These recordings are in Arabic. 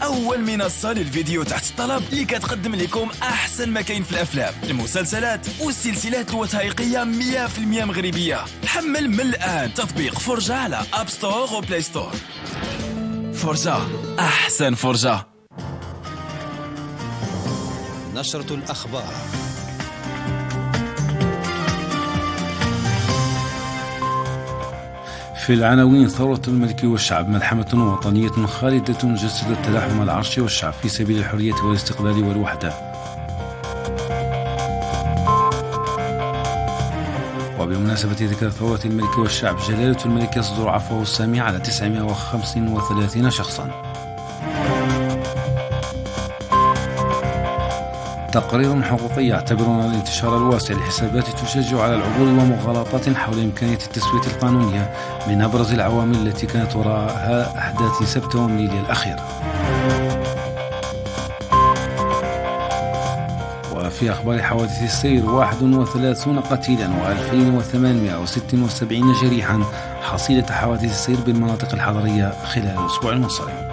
أول منصة للفيديو تحت الطلب اللي كتقدم لكم أحسن ما كاين في الأفلام، المسلسلات والسلسلات الوثائقية 100% مغربية. حمل من الآن تطبيق فرجة على أب ستور وبلاي ستور. فرجة، أحسن فرجة. نشرة الأخبار. في العناوين: ثورة الملك والشعب ملحمة وطنية خالدة جسدت تلاحم العرش والشعب في سبيل الحرية والاستقلال والوحدة. وبمناسبة ذكرى ثورة الملك والشعب، جلالة الملك يصدر عفوه السامي على 935 شخصا. تقرير حقوقي يعتبرون الانتشار الواسع لحسابات تشجع على العبور ومغالطات حول إمكانية التسوية القانونية من أبرز العوامل التي كانت وراءها أحداث سبت ومليليا الأخير. وفي أخبار حوادث السير: 31 قتيلا و2876 جريحا حصيلة حوادث السير بالمناطق الحضرية خلال الأسبوع المنصرم.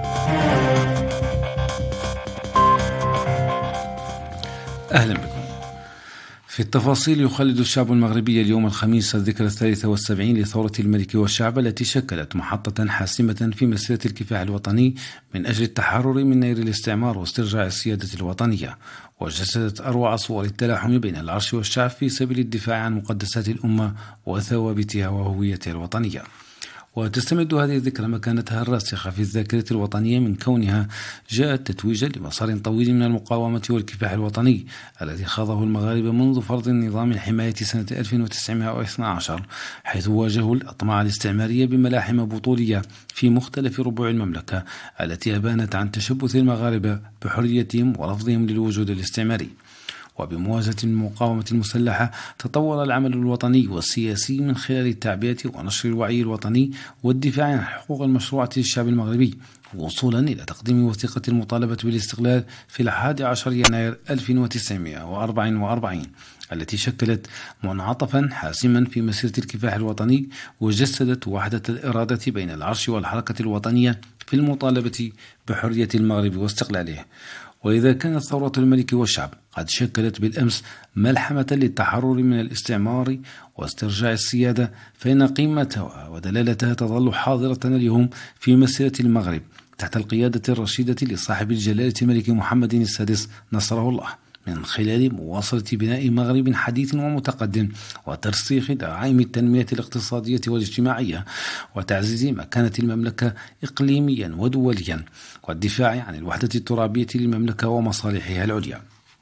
أهلا بكم. في التفاصيل: يخلد الشعب المغربي اليوم الخميس الذكرى 73 لثورة الملك والشعب التي شكلت محطة حاسمة في مسيرة الكفاح الوطني من أجل التحرر من نير الاستعمار واسترجاع السيادة الوطنية، وجسدت أروع صور التلاحم بين العرش والشعب في سبيل الدفاع عن مقدسات الأمة وثوابتها وهويتها الوطنية. وتستمد هذه الذكرى مكانتها الراسخة في الذاكرة الوطنية من كونها جاءت تتويجا لمسار طويل من المقاومة والكفاح الوطني الذي خاضه المغاربة منذ فرض النظام الحماية سنة 1912، حيث واجهوا الأطماع الاستعمارية بملاحم بطولية في مختلف ربوع المملكة التي أبانت عن تشبث المغاربة بحريتهم ورفضهم للوجود الاستعماري. وبمواجهة المقاومة المسلحة تطور العمل الوطني والسياسي من خلال التعبئة ونشر الوعي الوطني والدفاع عن الحقوق المشروعة للشعب المغربي، وصولا إلى تقديم وثيقة المطالبة بالاستقلال في 11 يناير 1944 التي شكلت منعطفا حاسما في مسيرة الكفاح الوطني وجسدت وحدة الإرادة بين العرش والحركة الوطنية في المطالبة بحرية المغرب واستقلاله. وإذا كانت ثورة الملك والشعب قد شكلت بالأمس ملحمة للتحرر من الاستعمار واسترجاع السيادة، فإن قيمتها ودلالتها تظل حاضرة اليوم في مسيرة المغرب تحت القيادة الرشيدة لصاحب الجلالة الملك محمد السادس نصره الله، من خلال مواصلة بناء مغرب حديث ومتقدم وترسيخ دعائم التنمية الاقتصادية والاجتماعية وتعزيز مكانة المملكة إقليميا ودوليا والدفاع عن الوحدة الترابية للمملكة ومصالحها العليا.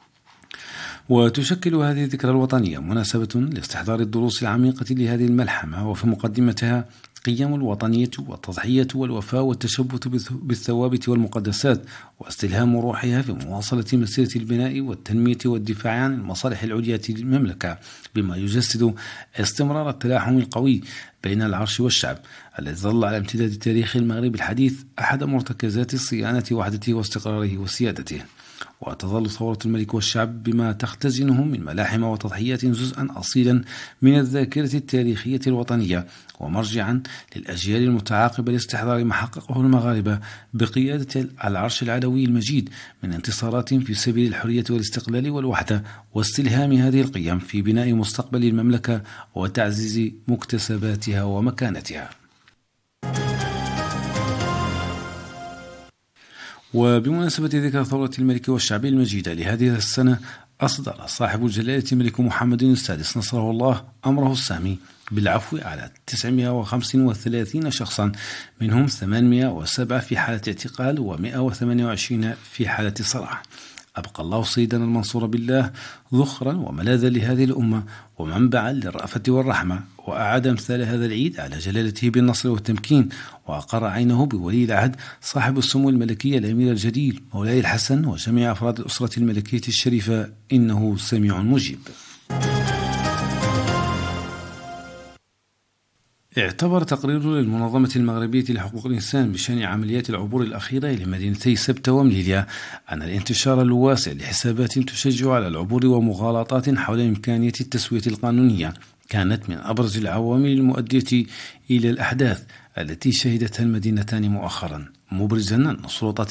وتشكل هذه الذكرى الوطنية مناسبة لاستحضار الدروس العميقة لهذه الملحمة، وفي مقدمتها قيم الوطنية والتضحية والوفاء والتشبث بالثوابت والمقدسات واستلهام روحها في مواصلة مسيرة البناء والتنمية والدفاع عن المصالح العليا للمملكة، بما يجسد استمرار التلاحم القوي بين العرش والشعب الذي ظل على امتداد تاريخ المغرب الحديث أحد مرتكزات صيانة وحدته واستقراره وسيادته. وتظل ثورة الملك والشعب بما تختزنه من ملاحم وتضحيات جزءا أصيلا من الذاكرة التاريخية الوطنية ومرجعا للأجيال المتعاقبة لاستحضار ما حققه المغاربة بقيادة العرش العلوي المجيد من انتصارات في سبيل الحرية والاستقلال والوحدة، واستلهام هذه القيم في بناء مستقبل المملكة وتعزيز مكتسباتها ومكانتها. وبمناسبة ذكرى ثورة الملك والشعب المجيدة لهذه السنة، أصدر صاحب الجلالة الملك محمد السادس نصره الله أمره السامي بالعفو على 935 شخصا، منهم 807 في حالة اعتقال و128 في حالة صراع. أبقى الله سيدنا المنصور بالله ذخرا وملاذا لهذه الأمة ومنبعا للرأفة والرحمة، وأعاد أمثال هذا العيد على جلالته بالنصر والتمكين، وأقر عينه بولي العهد صاحب السمو الملكي الأمير الجليل مولاي الحسن وجميع أفراد الأسرة الملكية الشريفة، إنه سميع مجيب. اعتبر تقرير للمنظمة المغربية لحقوق الإنسان بشأن عمليات العبور الأخيرة لمدينتي سبتة ومليليا أن الانتشار الواسع لحسابات تشجع على العبور ومغالطات حول إمكانية التسوية القانونية كانت من أبرز العوامل المؤدية إلى الأحداث التي شهدتها المدينتان مؤخرا، مبرزا أن السلطات